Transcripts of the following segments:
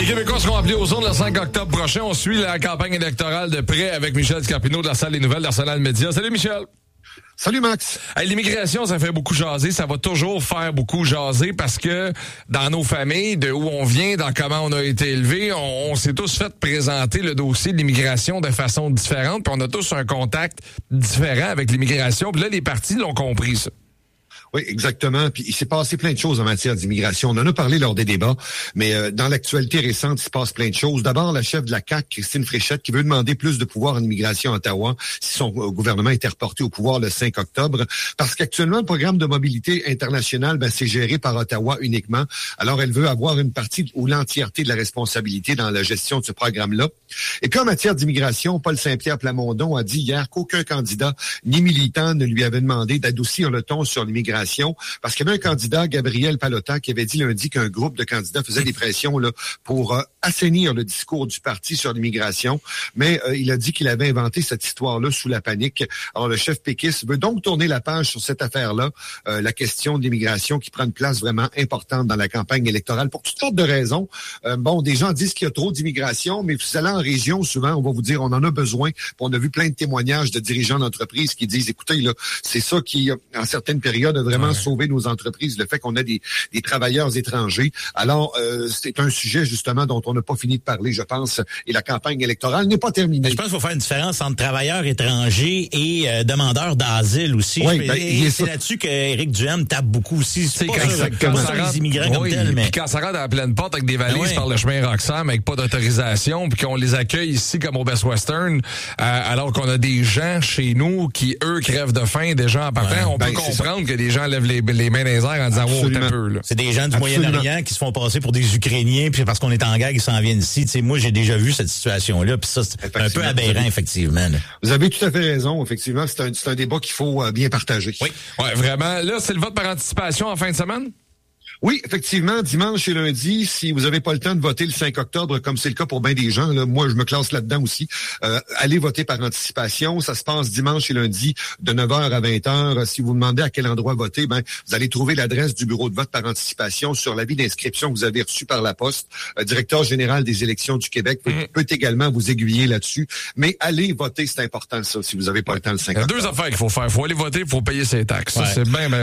Les Québécois seront appelés aux urnes le 5 octobre prochain. On suit la campagne électorale de près avec Michel Scarpino de la salle des nouvelles d'Arsenal Média. Salut Michel. Salut Max. Hey, l'immigration, ça fait beaucoup jaser. Ça va toujours faire beaucoup jaser parce que dans nos familles, de où on vient, dans comment on a été élevé, on s'est tous fait présenter le dossier de l'immigration de façon différente. Puis on a tous un contact différent avec l'immigration. Puis là, les partis l'ont compris, ça. Oui, exactement. Puis il s'est passé plein de choses en matière d'immigration. On en a parlé lors des débats, mais dans l'actualité récente, il se passe plein de choses. D'abord, la chef de la CAQ, Christine Fréchette, qui veut demander plus de pouvoir en immigration à Ottawa si son gouvernement était reporté au pouvoir le 5 octobre. Parce qu'actuellement, le programme de mobilité internationale, c'est géré par Ottawa uniquement. Alors, elle veut avoir une partie ou l'entièreté de la responsabilité dans la gestion de ce programme-là. Et puis, en matière d'immigration, Paul Saint-Pierre Plamondon a dit hier qu'aucun candidat ni militant ne lui avait demandé d'adoucir le ton sur l'immigration. Parce qu'il y avait un candidat, Gabriel Pallotta, qui avait dit lundi qu'un groupe de candidats faisait des pressions là, pour assainir le discours du parti sur l'immigration. Mais il a dit qu'il avait inventé cette histoire-là sous la panique. Alors, le chef péquiste veut donc tourner la page sur cette affaire-là, la question de l'immigration qui prend une place vraiment importante dans la campagne électorale pour toutes sortes de raisons. Des gens disent qu'il y a trop d'immigration, mais vous allez en région, souvent, on va vous dire on en a besoin. Puis on a vu plein de témoignages de dirigeants d'entreprises qui disent, écoutez, là, c'est ça qui, en certaines périodes, a vraiment sauvé nos entreprises, le fait qu'on a des travailleurs étrangers. Alors, c'est un sujet, justement, dont on n'a pas fini de parler, je pense, et la campagne électorale n'est pas terminée. Je pense qu'il faut faire une différence entre travailleurs étrangers et demandeurs d'asile aussi. Oui, c'est là-dessus qu'Éric Duhem tape beaucoup aussi. C'est pas les immigrants comme tels, mais... Puis quand ça rentre à la pleine porte avec des valises par le chemin Roxham avec pas d'autorisation, puis qu'on les accueille ici comme au Best Western, alors qu'on a des gens chez nous qui, eux, crèvent de faim déjà en partant, on peut comprendre que des gens lèvent les mains dans les airs en disant « wow, t'es peu ». C'est des gens du Moyen-Orient qui se font passer pour des Ukrainiens, puis parce qu'on est en guerre, ils s'en viennent ici. T'sais, moi, j'ai déjà vu cette situation-là, puis ça, c'est un peu aberrant, effectivement. Là. Vous avez tout à fait raison, effectivement. C'est un débat qu'il faut bien partager. Oui, vraiment. Là, c'est le vote par anticipation en fin de semaine? Oui, effectivement, dimanche et lundi, si vous n'avez pas le temps de voter le 5 octobre, comme c'est le cas pour bien des gens, là, moi je me classe là-dedans aussi, allez voter par anticipation. Ça se passe dimanche et lundi de 9h à 20h. Si vous demandez à quel endroit voter, vous allez trouver l'adresse du bureau de vote par anticipation sur l'avis d'inscription que vous avez reçu par la poste. Directeur général des élections du Québec peut également vous aiguiller là-dessus. Mais allez voter, c'est important ça, si vous n'avez pas le temps le 5 octobre. Il y a deux affaires qu'il faut faire. Il faut aller voter, il faut payer ses taxes. Ouais. Ça, c'est bien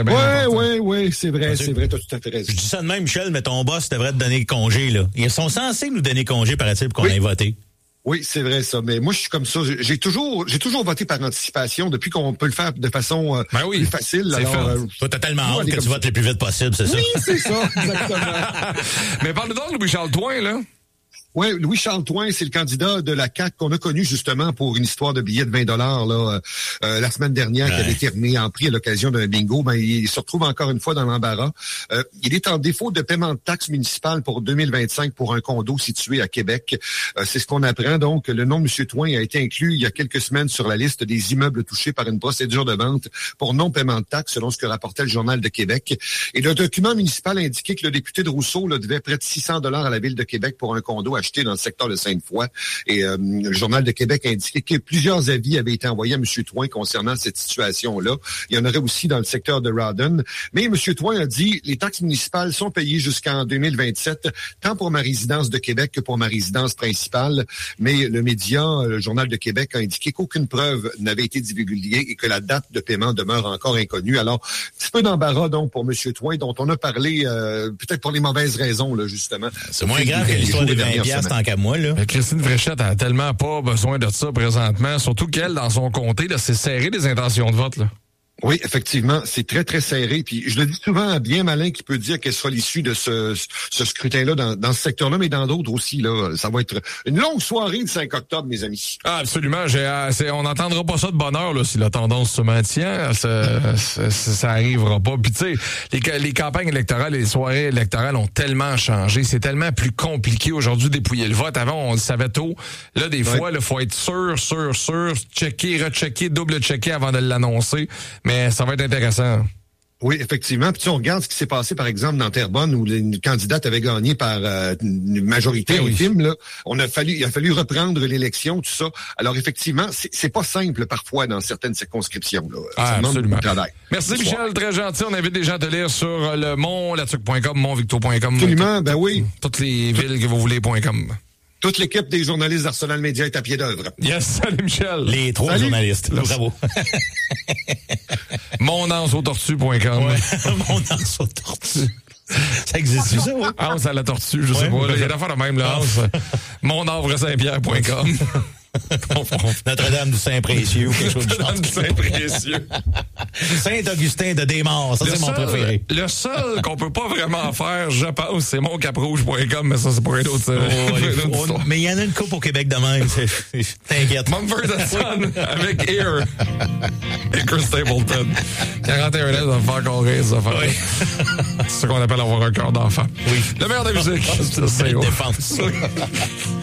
Oui, c'est vrai, tu as tout à fait raison. Je dis ça de même, Michel, mais ton boss devrait te donner congé, là. Ils sont censés nous donner congé, paraît-il, pour qu'on aille voter. Oui, c'est vrai ça. Mais moi, je suis comme ça. J'ai toujours voté par anticipation depuis qu'on peut le faire de façon plus facile. Alors, toi, t'as tellement hâte que tu votes le plus vite possible, c'est ça? Oui, c'est ça, exactement. Mais parle-nous donc de Louis-Charles Toin, là. Oui, Louis-Charles Toin, c'est le candidat de la CAQ qu'on a connu justement pour une histoire de billets de 20 $ la semaine dernière, qui avait été remis en prix à l'occasion d'un bingo. Il se retrouve encore une fois dans l'embarras. Il est en défaut de paiement de taxes municipales pour 2025 pour un condo situé à Québec. C'est ce qu'on apprend. Donc, le nom de M. Toin a été inclus il y a quelques semaines sur la liste des immeubles touchés par une procédure de vente pour non-paiement de taxes, selon ce que rapportait le Journal de Québec. Et le document municipal indiquait que le député de Rousseau devait près de 600 $ à la Ville de Québec pour un condo acheté dans le secteur de Sainte-Foy. Et le Journal de Québec indiquait que plusieurs avis avaient été envoyés à M. Toin concernant cette situation-là. Il y en aurait aussi dans le secteur de Rawdon. Mais M. Toin a dit, les taxes municipales sont payées jusqu'en 2027, tant pour ma résidence de Québec que pour ma résidence principale. Mais le média, le Journal de Québec, a indiqué qu'aucune preuve n'avait été divulguée et que la date de paiement demeure encore inconnue. Alors, un petit peu d'embarras donc pour M. Toin, dont on a parlé peut-être pour les mauvaises raisons, là, justement. C'est moins grave que l'histoire des 20$ tant qu'à moi, là. Christine Fréchette a tellement pas besoin de ça présentement, surtout qu'elle, dans son comté, là, c'est serré des intentions de vote, là. Oui, effectivement, c'est très, très serré. Puis je le dis souvent à bien malin qui peut dire quelle sera l'issue de ce scrutin-là dans ce secteur-là, mais dans d'autres aussi. Là, ça va être une longue soirée le 5 octobre, mes amis. Ah, absolument. On n'entendra pas ça de bonne heure là, si la tendance se maintient. Ça arrivera pas. Puis tu sais, les campagnes électorales et les soirées électorales ont tellement changé. C'est tellement plus compliqué aujourd'hui de dépouiller le vote. Avant, on le savait tôt. Là, des fois, il faut être sûr, checker, rechecker, double-checker avant de l'annoncer. Mais ça va être intéressant. Oui, effectivement. Puis on regarde ce qui s'est passé, par exemple, dans Terrebonne, où une candidate avait gagné par une majorité infime. Là. Il a fallu reprendre l'élection, tout ça. Alors, effectivement, c'est pas simple parfois dans certaines circonscriptions. Là. Ça demande beaucoup de travail. Merci, Michel. Très gentil. On invite des gens à te lire sur le Mont, latuc.com, montvicto.com. Absolument, ben oui. Toutes les villes que vous voulez.com. Toute l'équipe des journalistes d'Arsenal Média est à pied d'œuvre. Yes, salut Michel. Les 3 journalistes. Bravo. Mondanceautortue.com. Ouais. Mondanceautortue. Ça existe ça, oui? Anse à la tortue, je sais pas. Il y a d'affaires de même, là. Monhavre-Saint-Pierre.com. Notre-Dame du Saint-Précieux ou quelque chose de Notre-Dame du Saint-Précieux. Saint-Augustin de Desmaures, ça c'est mon préféré. Le seul qu'on peut pas vraiment faire, je pense, c'est moncaprouge.com, mais ça c'est pour une autre, mais il y en a une coupe au Québec de même, t'inquiète. Mumford & Son avec Ear et Chris Stapleton. 41 ans, ça va me faire qu'on rire, ça faire. Oui. C'est ce qu'on appelle avoir un cœur d'enfant. Oui. Le meilleur de la musique. C'est une défense.